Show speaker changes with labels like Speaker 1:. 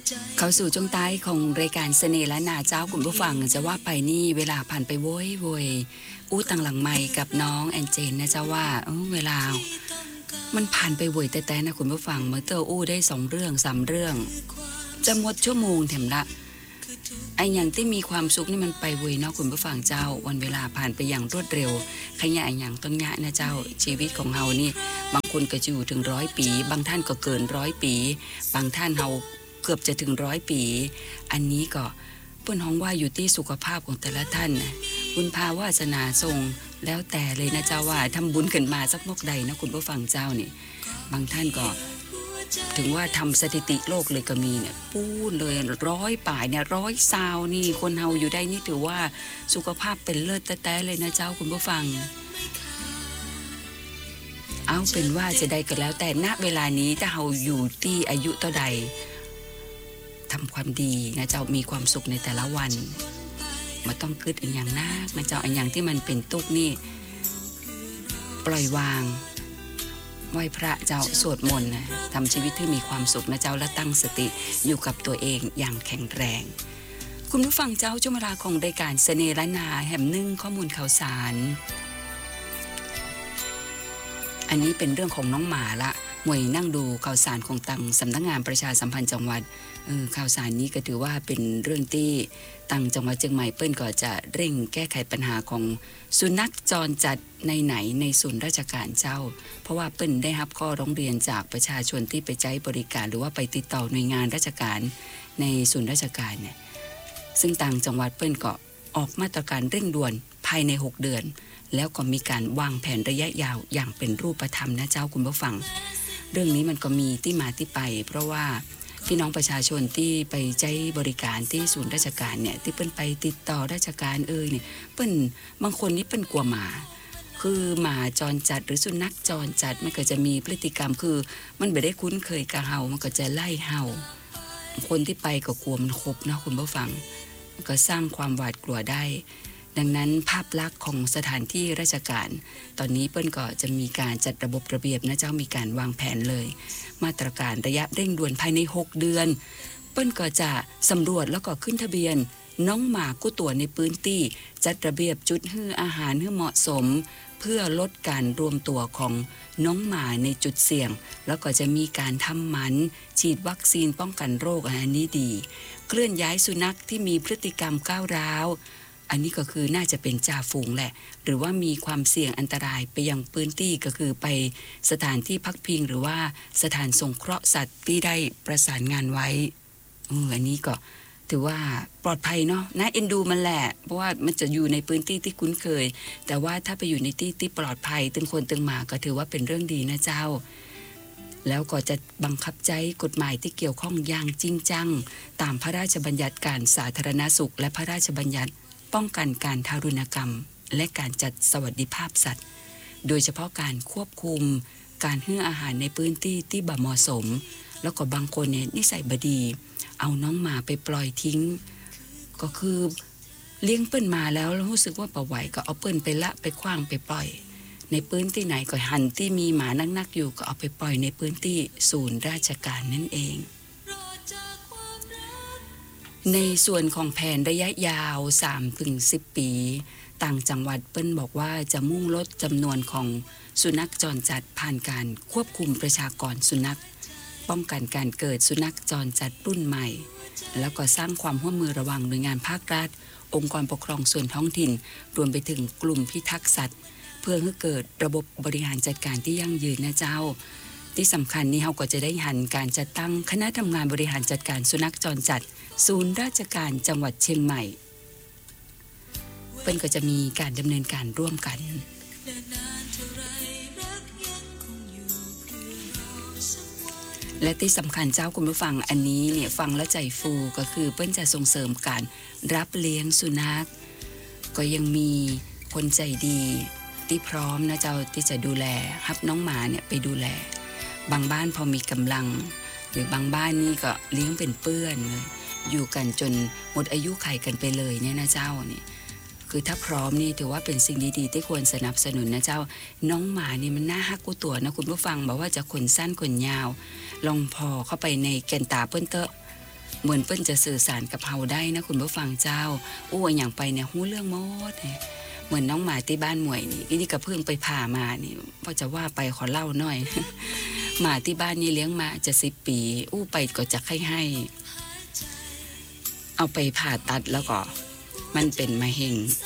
Speaker 1: เข้าสู่ช่วงท้ายของรายการเสน่ห์ล้านนาเจ้าคุณผู้ฟังจะว่าไปนี่เวลาผ่านไปโว้ยอู้ตังหลังไมค์กับน้องแอนเจนนะเจ้าว่าเวลามันผ่านไปโวยแต่นะคุณผู้ฟังเมื่อเตออู้ได้2เรื่อง3เรื่องจะหมดชั่วโมงแถมละไอ้อย่างที่มีความสุขนี่มันไปโวยเนาะคุณผู้ฟังเจ้าวันเวลาผ่านไปอย่างรวดเร็วขยะอย่างต้องยะนะเจ้าชีวิตของเฮานี่บางคนก็จะอยู่ถึง100 ปีบางท่านก็เกิน100 ปีบางท่านเฮาเกือบจะถึง100 ปีอันนี้ก็เปิ้นฮ้องว่าอยู่ที่สุขภาพของแต่ละท่านนะบุญภาวาสนาทรงแล้วแต่เลยนะเจ้าว่าทำบุญขึ้นมาสักมกใดนะคุณผู้ฟังเจ้านี่บางท่านก็ถึงว่าทำสถิติโลกเลยก็มีเนี่ยพูดเลย100 ป่ายเนี่ย100 ซาวนี่คนเฮาอยู่ได้นี่ถือว่าสุขภาพเป็นเลิศแท้ๆเลยนะเจ้าคุณผู้ฟังเอาเป็นว่าจะได้กันแล้วแต่ณเวลานี้ถ้าเฮาอยู่ที่อายุเท่าใดทำความดีนะเจ้ามีความสุขในแต่ละวันมาต้องคิดอีกอย่างนักนะเจ้าอีกอย่างที่มันเป็นทุกข์นี่ปล่อยวางไหว้พระเจ้าสวดมนต์นะทำชีวิตที่มีความสุขนะเจ้าและตั้งสติอยู่กับตัวเองอย่างแข็งแรงคุณผู้ฟังเจ้าช่วงเวลาของรายการเสน่ห์ล้านนาแห่มนึ่งข้อมูลข่าวสารอันนี้เป็นเรื่องของน้องหมาละมวยนั่งดูข่าวสารของตังสำนักงานประชาสัมพันธ์จังหวัดข่าวสารนี้ก็ถือว่าเป็นเรื่องที่ตังจังหวัดเชียงใหม่เปิ้นก็จะเร่งแก้ไขปัญหาของสุนัขจรจัดในศูนย์ราชการเจ้าเพราะว่าเปิ้นได้รับข้อร้องเรียนจากประชาชนที่ไปใช้บริการหรือว่าไปติดต่อหน่วยงานราชการในศูนย์ราชการเนี่ยซึ่งตังจังหวัดเปิ้นก็ออกมาตรการเร่งด่วนภายใน6 เดือนแล้วก็มีการวางแผนระยะยาวอย่างเป็นรูปธรรมนะเจ้าคุณผู้ฟังเรื่องนี้มันก็มีที่มาที่ไปเพราะว่าพี่น้องประชาชนที่ไปใช้บริการที่ศูนย์ราชการเนี่ยที่เปิ้นไปติดต่อราชการเนี่ยเปิ้นบางคนนี่เปิ้นกลัวหมาคือหมาจรจัดหรือสุนัขจรจัดมันก็จะมีพฤติกรรมคือมันไม่ได้คุ้นเคยกับเห่ามันก็จะไล่เห่าคนที่ไปก็กลัวมันคบนะคุณผู้ฟังก็สร้างความหวาดกลัวได้ดังนั้นภาพลักษณ์ของสถานที่ราชการตอนนี้เปิ้นก็จะมีการจัดระบบระเบียบนะเจ้ามีการวางแผนเลยมาตรการระยะเร่งด่วนภายใน6 เดือนเปิ้นก็จะสำรวจแล้วก็ขึ้นทะเบียนน้องหมากู้ตัวในพื้นที่จัดระเบียบจุดให้อาหารให้เหมาะสมเพื่อลดการรวมตัวของน้องหมาในจุดเสี่ยงแล้วก็จะมีการทำหมันฉีดวัคซีนป้องกันโรคอันนี้ดีเคลื่อนย้ายสุนัขที่มีพฤติกรรมก้าวร้าวอันนี้ก็คือน่าจะเป็นจ่าฝูงแหละหรือว่ามีความเสี่ยงอันตรายไปยังพื้นที่ก็คือไปสถานที่พักพิงหรือว่าสถานสงเคราะห์สัตว์ที่ได้ประสานงานไว้อันนี้ก็ถือว่าปลอดภัยเนาะน่าเอ็นดูมันแหละเพราะว่ามันจะอยู่ในพื้นที่ที่คุ้นเคยแต่ว่าถ้าไปอยู่ในที่ที่ปลอดภัยตึงคนตึงหมาก็ถือว่าเป็นเรื่องดีนะเจ้าแล้วก็จะบังคับใช้กฎหมายที่เกี่ยวข้องอย่างจริงจังตามพระราชบัญญัติการสาธารณสุขและพระราชบัญญัติป้องกันการทารุณกรรมและการจัดสวัสดิภาพสัตว์โดยเฉพาะการควบคุมการให้อาหารในพื้นที่ที่บ่เหมาะสมแล้วก็บางคนเนี่ยนิสัยบดีเอาน้องหมาไปปล่อยทิ้งก็คือเลี้ยงเปิ้นมาแล้วรู้สึกว่าป่าไหวก็เอาเปิ้นไปละไปขว้างไปปล่อยในพื้นที่ไหนก็หันที่มีหมานักๆอยู่ก็เอาไปปล่อยในพื้นที่ศูนย์ราชการนั่นเองในส่วนของแผนระยะยาว 3-10 ปีต่างจังหวัดเปิ้นบอกว่าจะมุ่งลดจำนวนของสุนัขจรจัดผ่านการควบคุมประชากรสุนัขป้องกันการเกิดสุนัขจรจัดรุ่นใหม่แล้วก็สร้างความร่วมมือระหว่างหน่วยงานภาครัฐองค์กรปกครองส่วนท้องถิ่นรวมไปถึงกลุ่มพิทักษ์สัตว์เพื่อให้เกิดระบบบริหารจัดการที่ยั่งยืนนะเจ้าที่สำคัญนี้เราก็จะได้หันการจัดตั้งคณะทำงานบริหารจัดการสุนัขจรจัดศูนย์ราชการจังหวัดเชียงใหม่เปิ้นก็จะมีการดำเนินการร่วมกันและที่สำคัญเจ้าคุณผู้ฟังอันนี้เนี่ยฟังแล้วใจฟูก็คือเปิ้นจะส่งเสริมการรับเลี้ยงสุนัขก็ยังมีคนใจดีที่พร้อมนะเจ้าที่จะดูแลรับน้องหมาเนี่ยไปดูแลบางบ้านพอมีกำลังหรือบางบ้านนี่ก็เลี้ยงเป็นเปื้อนเลยอยู่กันจนหมดอายุไขกันไปเลยเนี่ยนะเจ้านี่คือถ้าพร้อมนี่ถือว่าเป็นสิ่งดีๆที่ควรสนับสนุนนะเจ้าน้องหมานี่มันน่าฮักกูตัวนะคุณผู้ฟังบอกว่าจะขนสั้นขนยาวลองพอเข้าไปในแก่นตาเปิ้นเตอะเหมือนเปิ้นจะสื่อสารกับเฮาได้นะคุณผู้ฟังเจ้าอู้อย่างไปเนี่ยฮู้เรื่องหมดเนี่ยเหมือนน้องหมาที่บ้านหมวยนี่ก็เพิ่งไปผ่ามานี่ว่าจะว่าไปขอเล่าหน่อย หมาที่บ้านนี่เลี้ยงมาจะ10 ปีอู้ไปก็จะให้เอาไปผ่าตัดแล้วก็มันเป็นมะเร็ง